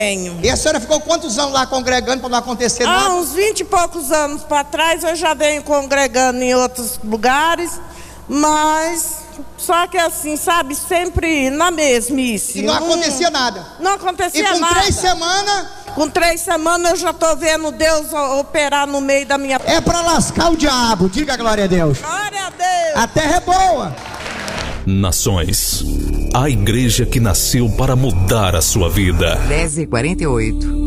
E a senhora ficou quantos anos lá congregando para não acontecer nada? Há uns 20 e poucos anos para trás eu já venho congregando em outros lugares, mas só que assim, sabe, sempre na mesmice. E não acontecia nada? Não acontecia nada. E com 3 semanas? Com 3 semanas eu já estou vendo Deus operar no meio da minha... É para lascar o diabo, diga glória a Deus. Glória a Deus. A terra é boa. Nações, a igreja que nasceu para mudar a sua vida. 10h48.